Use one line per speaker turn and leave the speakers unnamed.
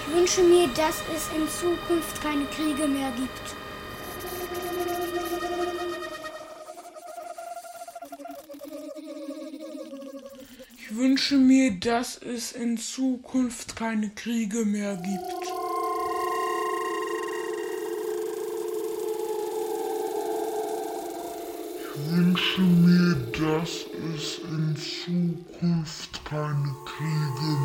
Ich wünsche mir, dass es in Zukunft keine Kriege mehr gibt.
Ich wünsche mir, dass es in Zukunft keine Kriege mehr gibt. Ich wünsche mir, dass es in Zukunft keine Kriege